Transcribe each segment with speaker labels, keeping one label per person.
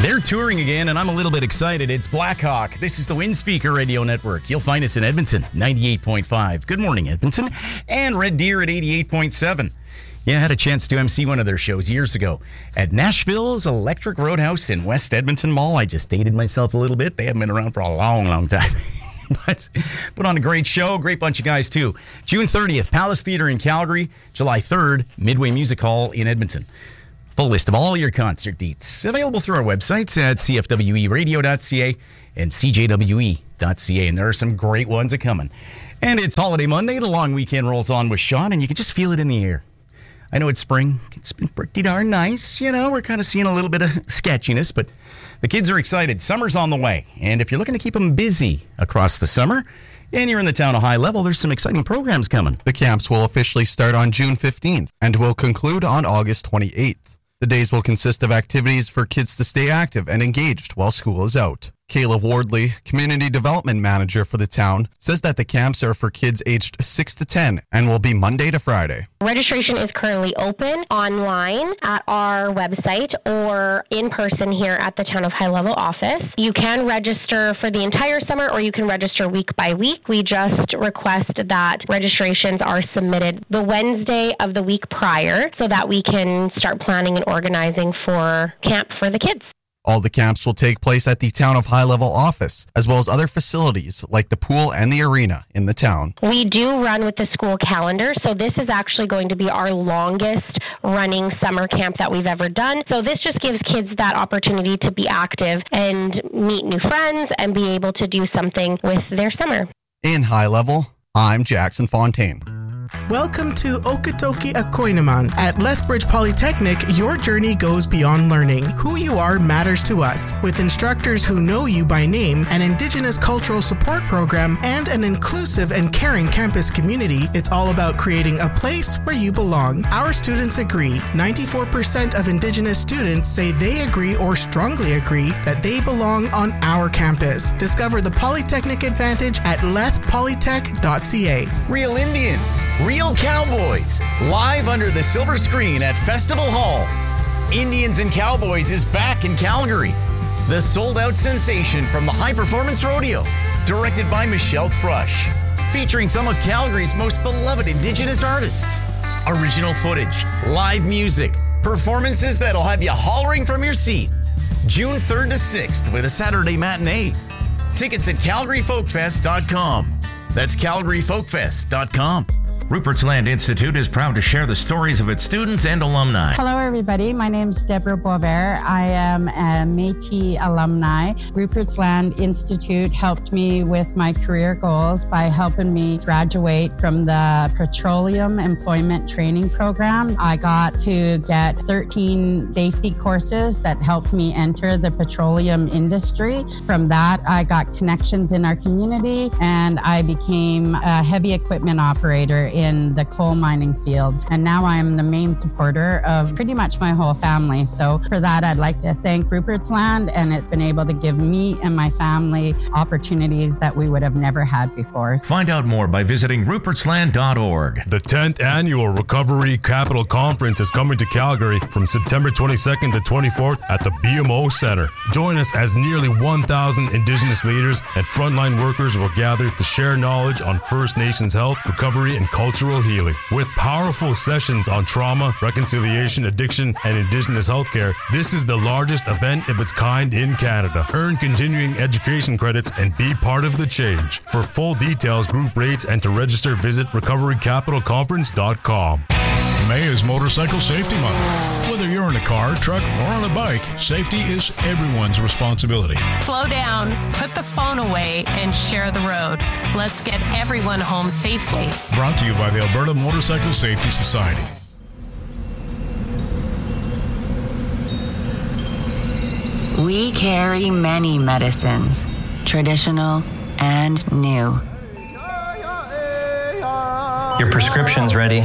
Speaker 1: They're touring again, and I'm a little bit excited. It's Blackhawk. This is the Windspeaker Radio Network. You'll find us in Edmonton, 98.5. Good morning, Edmonton. And Red Deer at 88.7. Yeah, I had a chance to MC one of their shows years ago at Nashville's Electric Roadhouse in West Edmonton Mall. I just dated myself a little bit. They haven't been around for a long, long time. But put on a great show. Great bunch of guys, too. June 30th, Palace Theatre in Calgary. July 3rd, Midway Music Hall in Edmonton. Full list of all your concert dates available through our websites at cfweradio.ca and cjwe.ca. And there are some great ones a-coming. And it's Holiday Monday. The long weekend rolls on with Sean, and you can just feel it in the air. I know it's spring. It's been pretty darn nice. You know, we're kind of seeing a little bit of sketchiness, but the kids are excited. Summer's on the way. And if you're looking to keep them busy across the summer, and you're in the town of High Level, there's some exciting programs coming.
Speaker 2: The camps will officially start on June 15th and will conclude on August 28th. The days will consist of activities for kids to stay active and engaged while school is out. Kayla Wardley, Community Development Manager for the town, says that the camps are for kids aged 6 to 10 and will be Monday to Friday.
Speaker 3: Registration is currently open online at our website or in person here at the Town of High Level office. You can register for the entire summer or you can register week by week. We just request that registrations are submitted the Wednesday of the week prior so that we can start planning and organizing for camp for the kids.
Speaker 2: All the camps will take place at the Town of High Level office, as well as other facilities like the pool and the arena in the town.
Speaker 3: We do run with the school calendar, so this is actually going to be our longest running summer camp that we've ever done. So this just gives kids that opportunity to be active and meet new friends and be able to do something with their summer.
Speaker 2: In High Level, I'm Jackson Fontaine.
Speaker 4: Welcome to Okotoki Akoinaman. At Lethbridge Polytechnic, your journey goes beyond learning. Who you are matters to us. With instructors who know you by name, an Indigenous cultural support program, and an inclusive and caring campus community, it's all about creating a place where you belong. Our students agree. 94% of Indigenous students say they agree or strongly agree that they belong on our campus. Discover the Polytechnic Advantage at lethpolytech.ca.
Speaker 1: Real Indians. Real Cowboys, live under the silver screen at Festival Hall. Indians and Cowboys is back in Calgary. The sold-out sensation from the High Performance Rodeo, directed by Michelle Thrush, featuring some of Calgary's most beloved Indigenous artists. Original footage, live music, performances that'll have you hollering from your seat. June 3rd to 6th with a Saturday matinee. Tickets at CalgaryFolkFest.com. That's CalgaryFolkFest.com.
Speaker 5: Rupert's Land Institute is proud to share the stories of its students and alumni.
Speaker 6: Hello, everybody. My name is Deborah Boisvert. I am a Métis alumni. Rupert's Land Institute helped me with my career goals by helping me graduate from the Petroleum Employment Training Program. I got to get 13 safety courses that helped me enter the petroleum industry. From that, I got connections in our community, and I became a heavy equipment operator in the coal mining field. And now I'm the main supporter of pretty much my whole family. So for that, I'd like to thank Rupert's Land, and it's been able to give me and my family opportunities that we would have never had before.
Speaker 5: Find out more by visiting rupertsland.org.
Speaker 7: The 10th Annual Recovery Capital Conference is coming to Calgary from September 22nd to 24th at the BMO Center. Join us as nearly 1,000 Indigenous leaders and frontline workers will gather to share knowledge on First Nations health, recovery, and cultural healing. With powerful sessions on trauma, reconciliation, addiction, and Indigenous healthcare, this is the largest event of its kind in Canada. Earn continuing education credits and be part of the change. For full details, group rates, and to register, visit recoverycapitalconference.com.
Speaker 8: May is Motorcycle Safety Month. Whether you're in a car, truck, or on a bike, safety is everyone's responsibility.
Speaker 9: Slow down, put the phone away, and share the road. Let's get everyone home safely.
Speaker 8: Brought to you by the Alberta Motorcycle Safety Society.
Speaker 10: We carry many medicines, traditional and new.
Speaker 11: Your prescription's ready.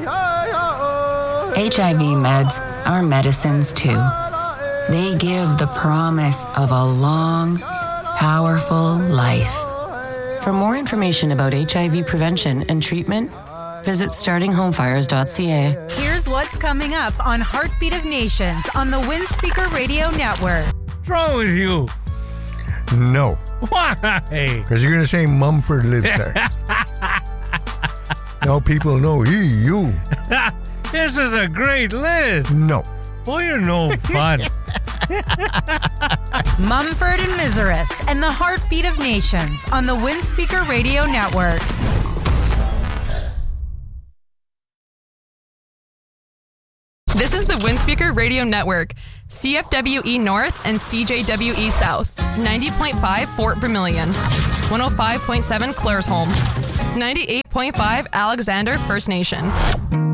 Speaker 10: HIV meds are medicines too. They give the promise of a long, powerful life.
Speaker 11: For more information about HIV prevention and treatment, visit startinghomefires.ca.
Speaker 12: Here's what's coming up on Heartbeat of Nations on the Windspeaker Radio Network. What's wrong with you?
Speaker 13: No.
Speaker 12: Why?
Speaker 13: Because you're going to say Mumford lives there. Now people know you.
Speaker 12: This is a great list.
Speaker 13: No.
Speaker 12: Boy, you're no fun.
Speaker 14: Mumford and Miseris and the Heartbeat of Nations on the Windspeaker Radio Network.
Speaker 15: This is the Windspeaker Radio Network, CFWE North and CJWE South, 90.5 Fort Vermilion, 105.7 Claresholm, 98.5 Alexander First Nation.